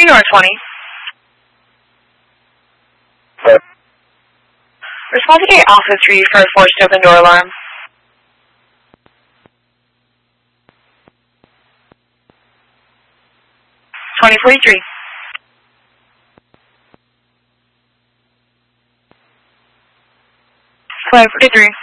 2043 North 20. Respond to gate Alpha 3 for a forced open door alarm. 2043. 543.